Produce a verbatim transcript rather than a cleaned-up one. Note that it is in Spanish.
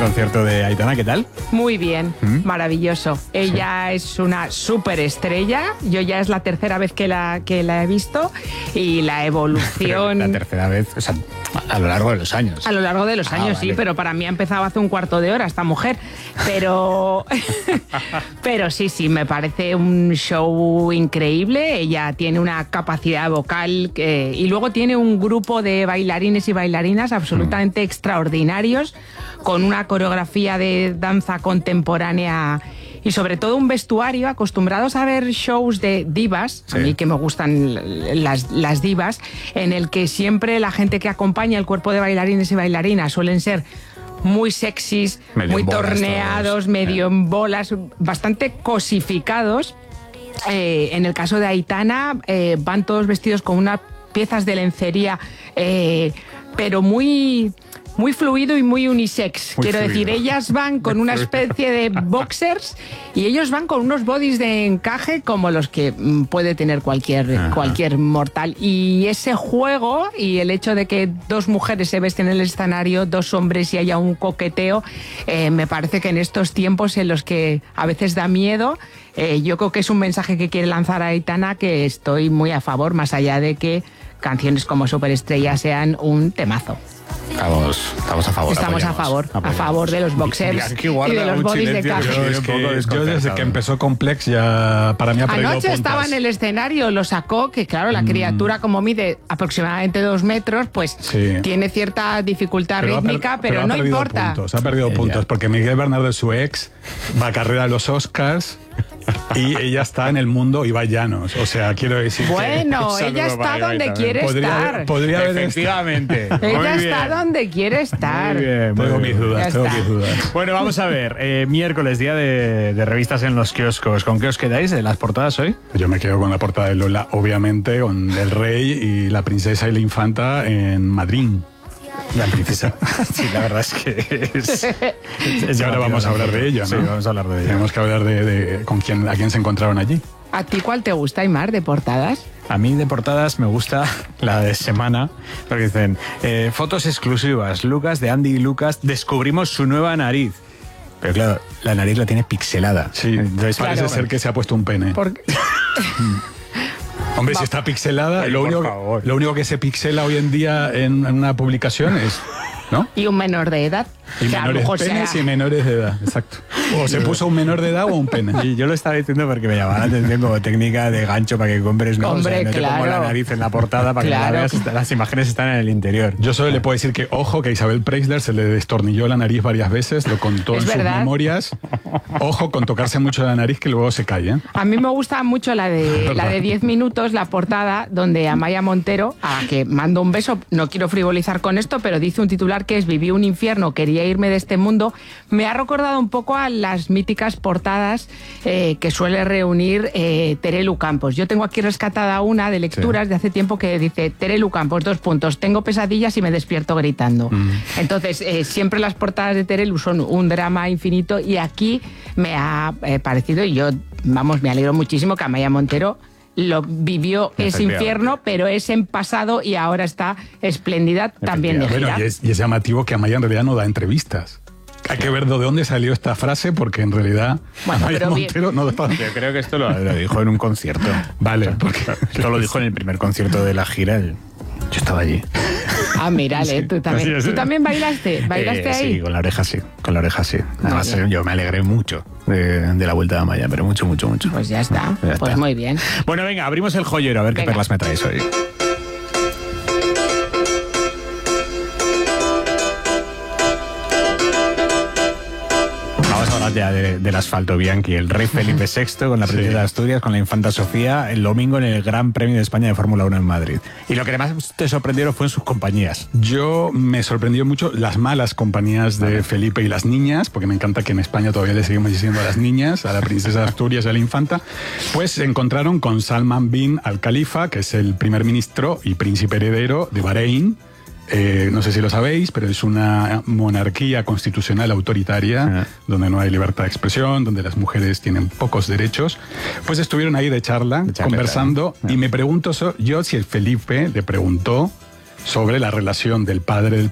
concierto de Aitana, ¿qué tal? Muy bien, ¿Mm? maravilloso. Ella sí. es una superestrella. Yo ya es la tercera vez que la, que la he visto y la evolución... la tercera vez, o sea, a lo largo de los años. A lo largo de los ah, años, vale. sí, pero para mí ha empezado hace un cuarto de hora esta mujer. Pero, pero sí, sí, me parece un show increíble. Ella tiene una capacidad vocal que, y luego tiene un grupo de bailarines y bailarinas absolutamente mm. extraordinarios, con una coreografía de danza contemporánea y sobre todo un vestuario. Acostumbrados a ver shows de divas, sí. a mí que me gustan las, las divas, en el que siempre la gente que acompaña el cuerpo de bailarines y bailarinas suelen ser muy sexys, medio muy torneados, todos. medio eh. en bolas, bastante cosificados. Eh, en el caso de Aitana, eh, van todos vestidos con unas piezas de lencería, eh, pero muy... muy fluido y muy unisex. Muy Quiero fluido. decir, ellas van con una especie de boxers y ellos van con unos bodies de encaje como los que puede tener cualquier, cualquier mortal. Y ese juego y el hecho de que dos mujeres se vesten en el escenario, dos hombres y haya un coqueteo, eh, me parece que en estos tiempos en los que a veces da miedo, eh, yo creo que es un mensaje que quiere lanzar a Aitana que estoy muy a favor, más allá de que canciones como Superestrella sean un temazo. Estamos, estamos a favor. Estamos apoyamos, a favor, apoyamos. a favor de los boxers y de los bodies de caja. Yo, es que, yo desde que empezó Complex ya para mí ha perdido Anoche puntas. estaba en el escenario, lo sacó, que claro, la criatura mm. como mide aproximadamente dos metros, pues sí. tiene cierta dificultad pero rítmica, per, pero, pero no importa. Puntos, ha perdido Ella. puntos, porque Miguel Bernardo, su ex, va a carrera a los Oscars y ella está en el mundo Ibai Llanos. O sea, quiero decir bueno, que... ella está donde también. quiere podría, estar. Podría haber Efectivamente. Ella está donde quiere estar. Muy bien, muy tengo bien. mis dudas, tengo mis dudas. Bueno, vamos a ver. Eh, miércoles, día de, de revistas en los kioscos. ¿Con qué os quedáis de las portadas hoy? Yo me quedo con la portada de Lola, obviamente, con el rey y la princesa y la infanta en Madrid. La princesa. Sí, la verdad es que es, es y ahora vamos a hablar de ella, ¿no? Sí, vamos a hablar de ella. Tenemos que hablar de, de con quién, a quién se encontraron allí. ¿A ti cuál te gusta, Aimar, de portadas? A mí de portadas me gusta la de semana, porque dicen, eh, fotos exclusivas, Lucas, de Andy y Lucas, descubrimos su nueva nariz. Pero claro, la nariz la tiene pixelada. Sí, entonces parece claro. ser que se ha puesto un pene. Porque... Hombre, si está pixelada, Oye, lo, único, lo único que se pixela hoy en día en, en una publicación es... ¿no? Y un menor de edad. Y menores penes sea... y menores de edad, exacto. O se puso un menor de edad o un pene. Y yo lo estaba diciendo porque me llamaba la atención como técnica de gancho para que compres, ¿no? Hombre, o sea, no claro. te pongo la nariz en la portada para claro. que la veas, las imágenes están en el interior. Yo solo le puedo decir que, ojo, que a Isabel Preisler se le destornilló la nariz varias veces, lo contó ¿Es en verdad? sus memorias. Ojo con tocarse mucho la nariz que luego se cae, ¿eh? A mí me gusta mucho la de la de diez minutos, la portada, donde Amaya Montero, a que mando un beso, no quiero frivolizar con esto, pero dice un titular que es viví un infierno, quería irme de este mundo. Me ha recordado un poco a las míticas portadas eh, que suele reunir eh, Terelu Campos. Yo tengo aquí rescatada una de lecturas sí. de hace tiempo que dice Terelu Campos, dos puntos, tengo pesadillas y me despierto gritando. Mm. Entonces, eh, siempre las portadas de Terelu son un drama infinito y aquí me ha eh, parecido, y yo, vamos, me alegro muchísimo que Amaya Montero lo vivió ese infierno, pero es en pasado y ahora está espléndida también de gira. Bueno, y es, y es llamativo que Amaya en realidad no da entrevistas. Hay que ver de dónde salió esta frase, porque en realidad bueno, Amaya Montero no da... Yo creo que esto lo, lo dijo en un concierto. Vale, o sea, porque... Esto lo dijo en el primer concierto de la gira. El... Yo estaba allí. Ah, mira, sí, tú también. Sí, sí. ¿Tú también bailaste? ¿Bailaste eh, ahí? Sí, con la oreja sí. Con la oreja sí. Además, no, yo me alegré mucho de, de la vuelta de Amaya, pero mucho, mucho, mucho. Pues ya está. Ya pues está. Muy bien. Bueno, venga, abrimos el joyero a ver venga. qué perlas me traes hoy. Ya de, del asfalto, Bianchi, el rey Felipe sexto con la princesa sí. de Asturias, con la infanta Sofía, el domingo en el Gran Premio de España de Fórmula uno en Madrid. Y lo que más te sorprendieron fue en sus compañías. Yo me sorprendió mucho las malas compañías de vale. Felipe y las niñas, porque me encanta que en España todavía le seguimos diciendo a las niñas, a la princesa de Asturias y a la infanta, pues se encontraron con Salman bin al-Khalifa, que es el primer ministro y príncipe heredero de Bahrein. Eh, no sé si lo sabéis, pero es una monarquía constitucional autoritaria, uh-huh. donde no hay libertad de expresión, donde las mujeres tienen pocos derechos. Pues estuvieron ahí de charla, de charla conversando, uh-huh. y me pregunto so, yo si el Felipe le preguntó sobre la relación del padre del